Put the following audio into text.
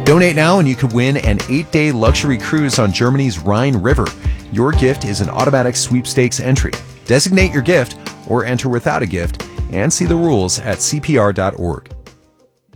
Donate now and you could win an 8-day luxury cruise on Germany's Rhine River. Your gift is an automatic sweepstakes entry. Designate your gift or enter without a gift and see the rules at cpr.org.